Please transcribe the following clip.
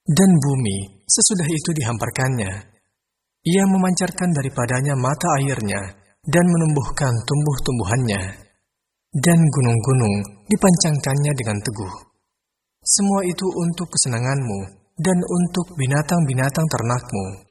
Dan bumi sesudah itu dihamparkannya. Ia memancarkan daripadanya mata airnya dan menumbuhkan tumbuh-tumbuhannya. Dan gunung-gunung dipancangkannya dengan teguh. Semua itu untuk kesenanganmu dan untuk binatang-binatang ternakmu.